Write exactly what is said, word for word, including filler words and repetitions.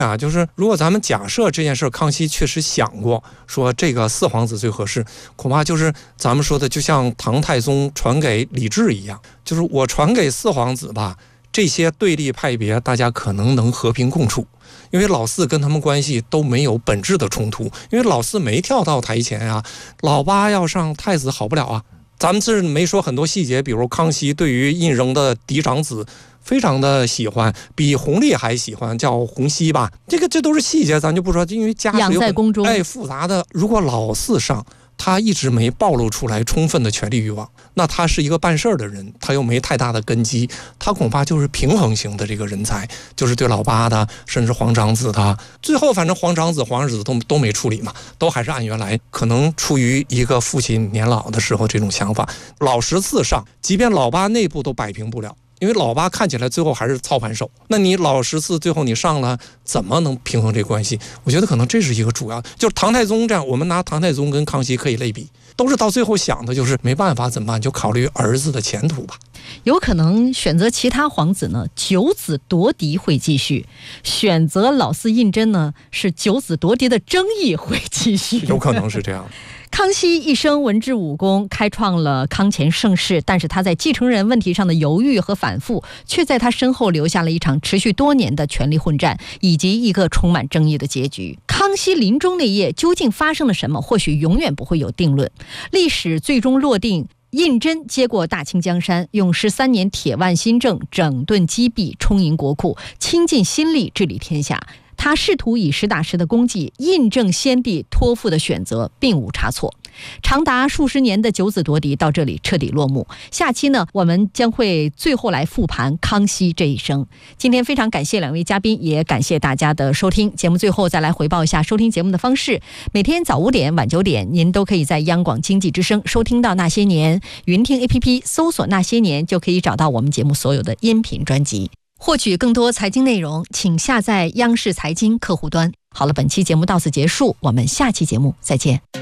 啊，就是如果咱们假设这件事康熙确实想过说这个四皇子最合适，恐怕就是咱们说的就像唐太宗传给李治一样，就是我传给四皇子吧，这些对立派别大家可能能和平共处，因为老四跟他们关系都没有本质的冲突，因为老四没跳到台前啊，老八要上太子好不了啊。咱们这没说很多细节，比如康熙对于胤禛的嫡长子非常的喜欢，比弘历还喜欢，叫弘皙吧。这个这都是细节，咱就不说，因为家养在宫中， 哎，复杂的。如果老四上，他一直没暴露出来充分的权力欲望，那他是一个办事儿的人，他又没太大的根基，他恐怕就是平衡型的这个人才，就是对老八的，甚至皇长子的，最后反正皇长子、皇儿子都都没处理嘛，都还是按原来可能出于一个父亲年老的时候这种想法。老十四上，即便老八内部都摆平不了。因为老八看起来最后还是操盘手，那你老十四最后你上了，怎么能平衡这个关系？我觉得可能这是一个主要，就是唐太宗这样，我们拿唐太宗跟康熙可以类比，都是到最后想的就是没办法怎么办，就考虑儿子的前途吧。 有可能选择其他皇子呢，九子夺嫡会继续；选择老四胤禛呢，是九子夺嫡的争议会继续。 有可能是这样。 康熙一生文治武功，开创了康乾盛世，但是他在继承人问题上的犹豫和反复，却在他身后留下了一场持续多年的权力混战，以及一个充满争议的结局。康熙临终那夜究竟发生了什么，或许永远不会有定论。历史最终落定，胤禛接过大清江山，用十三年铁腕新政整顿积弊，充盈国库，倾尽心力治理天下。他试图以实打实的功绩印证先帝托付的选择，并无差错。长达数十年的九子夺嫡到这里彻底落幕。下期呢，我们将会最后来复盘康熙这一生。今天非常感谢两位嘉宾，也感谢大家的收听。节目最后再来回报一下收听节目的方式：每天早五点、晚九点，您都可以在央广经济之声收听到《那些年》，云听 A P P 搜索《那些年》就可以找到我们节目所有的音频专辑。获取更多财经内容，请下载央视财经客户端。好了，本期节目到此结束，我们下期节目再见。